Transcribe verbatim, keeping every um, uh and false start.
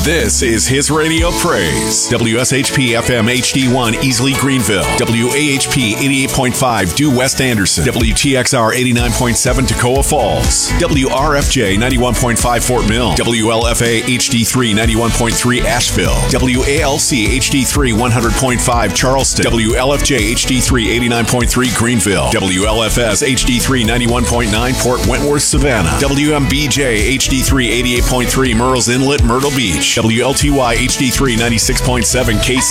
This is His Radio Praise. W S H P F M H D one Easley Greenville. W A H P eighty-eight point five Due West Anderson. W T X R eighty-nine point seven Toccoa Falls. W R F J ninety-one point five Fort Mill. W L F A H D three ninety-one point three Asheville. W A L C H D three one hundred point five Charleston. W L F J H D three eighty-nine point three Greenville. W L F S H D three ninety-one point nine Port Wentworth Savannah. W M B J H D three eighty-eight point three Murrells Inlet Myrtle Beach. W L T Y H D three ninety-six point seven K C